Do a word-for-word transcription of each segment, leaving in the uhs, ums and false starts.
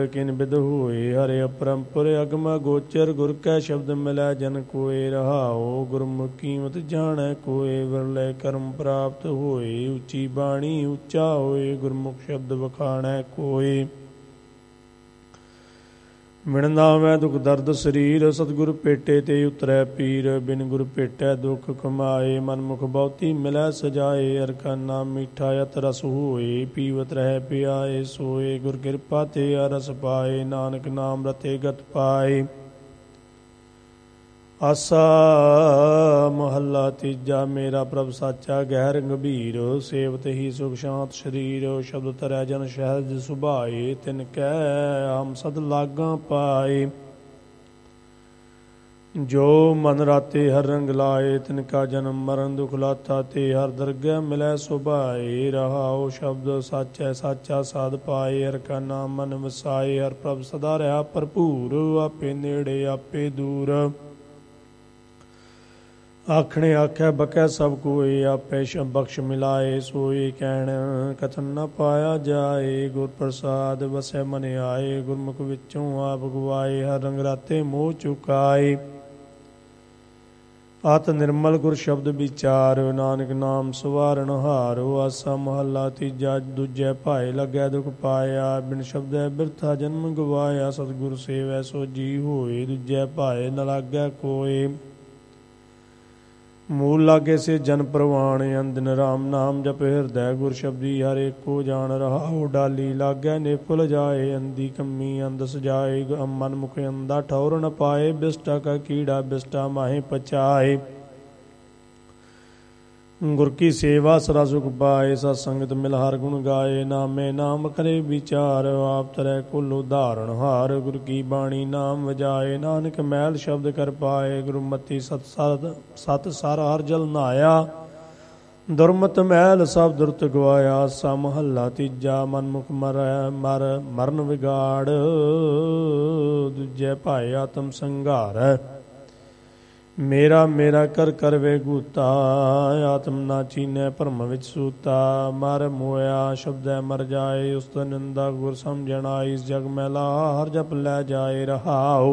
किन बिद होए हरे अपरंपुर अगम गोचर गुर कै शब्द मिलै जन कोय रहाओ गुरमुख कीमत जानै कोय विरले कर्म प्राप्त होए उची बाणी उच्चा होए गुरमुख शब्द वखाणै कोय मिण नावै दुख दर्द शरीर सतगुर भेटे ते उतरै पीर बिन गुर भेटै दुख कमाए मनमुख बहुती मिलै सजाए हर का नाम मीठा अत रस होए पीवत रह पियाए सोए गुर किरपा ते रस पाए नानक नाम रते गत पाए आसा महला तीजा मेरा प्रभ साचा गहर गंभीर सेवत ही सुख शांत शरीर शब्द तरह जन सहज सुभाए तिन कै हम सद लागा पाए जो मन राते हर रंग लाए तिनका जन्म मरण दुख लाथा ते हर दरगह मिलै सुभाए रहाओ शब्द साचा साचा साध पाए हर का नाम मन वसाए हर प्रभ सदा रहा भरपूर आपे नेड़े आपे दूर आखणे आखै बकै सब कोय आपे बख्श मिलाए सोए कहण कथन न पाया जाए गुर प्रसाद वसै मन आए गुरमुख विचों आप गवाए हर रंग राते मोह चुकाए अत निर्मल गुर शब्द विचार नानक नाम सवारण हारो आसा महला तीजा दूजै भाए लगै दुख पाया बिन शब्दै बिरथा जन्म गवाया सतगुर सेवै सो जी होए दूजै भाए न लागै कोय मूल लागे से जन प्रवाण अंदिन राम नाम जप हृदय गुर शब्दी हर एको जान रहाओ डाली लागै निफुल जाए अंधी कमी अंध सजाए मन मुख अंधा ठौर न पाए बिष्टा का कीड़ा बिष्टा माहे पचाए गुर की सेवा सदा सुख पाए सत्संगत मिल हर गुण गाए नामे नाम करे विचार आप तरह कुल उदाहरण हार गुर की बाणी नाम वजाए नानक मैल शब्द कर पाए गुरुमति सत सत सत सार हर जल नहाया दुरमत मैल सब दुरत गवाया सा महला तीजा मनमुख मर मर मਰਨ विगाड़ दूजे भाए आत्म संघार मेरा मेरा कर कर वे गूता आत्म ना चीनै भरम विच सूता मर मोया शब्द मर जाए उस निंदा गुर समझण आई इस जग मैला हर जप लै जाए रहाओ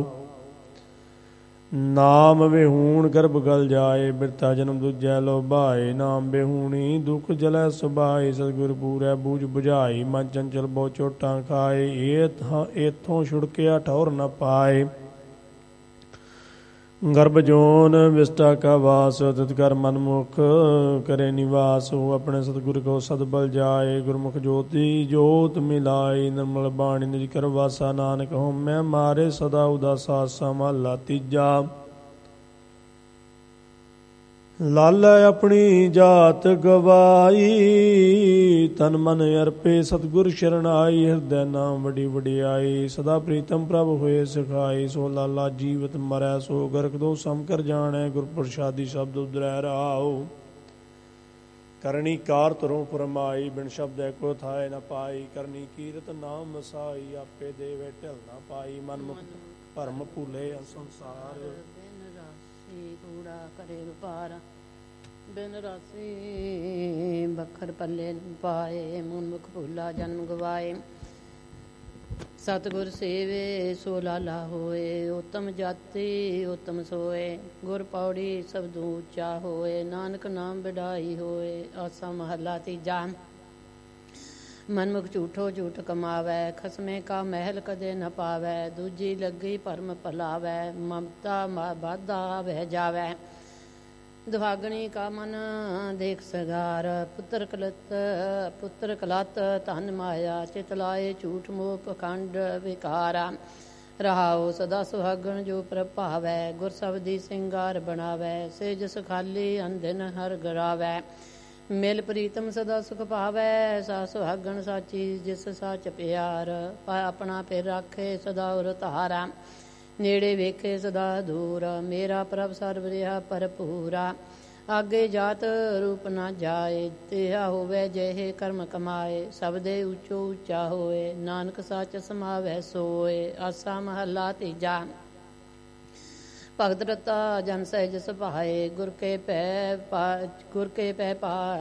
नाम बेहूण गर्भ गल जाए बिरता जन्म दूजै लो भाए नाम बेहूणी दुख जलै सुभाए सतगुर पूरै बूझ बुझाई मन चंचल बहु चोटां खाए एथों छुड़किया ठौर न पाए गर्भ जोन विष्टा का वास तितकर मनमुख करे निवास हो अपने सतगुर को सदबल जाए गुरमुख ज्योति जोत मिलाए निर्मल बाणी निज कर वासा नानक हो मैं मारे सदा उदासा समाला तीजा लाल अपनी जात गवाई तन मन अर्पे सतगुर शरणाई हृदय नाम वडी वडियाई सदा प्रीतम प्रभ होए सिखाई सो लाला जीवत मरै सो गर्क दो सम कर जाने गुर प्रसादी शब्द उदरै रहाओ करनी कार तरों फरमाई बिन शब्द को थाए न पाई करनी कीरत नाम मसाई आपे देवे ढल न पाई मन मुक्त भरम भूले संसार कूड़ा करे पार बिन रासी बखर पल्ले पाए मुन मुख भूला जन्म गवाए सतगुर सेवे सो लाला होए उत्तम जाति उत्तम सोए गुर पौड़ी सबदू ऊंचा होए नानक नाम बिड़ाई होए आसा महला तीजा मनमुख झूठो झूठ कमावै खसमे का महल कदे न पावै दूजी लगी भरम भलावै ममता बाधा बह जावै दुहागणी का मन देख सगार पुत्र कलत पुत्र कलत धन माया चित लाए झूठ मोह पखंड विकारा रहाओ सदा सुहागण जो प्रभावै गुर सबदी सिंगार बनावै सेज सुखाली अंदिन हर गरावै मिल प्रीतम सदा सुख पावै सा सुहागण साची जिस साच प्यार अपना फिर राखे सदा उर धारा नेड़े वेखे सदा दूर मेरा प्रभ सर्व रिहा भरपूरा आगे जात रूप न जाए तेहा होवे जेहे कर्म कमाए सबदे ऊंचो ऊंचा होए नानक सच समावै सोए आसा महला तीजा भगत रता जन सहज सुभाए गुर के पै पा गुर के पै पा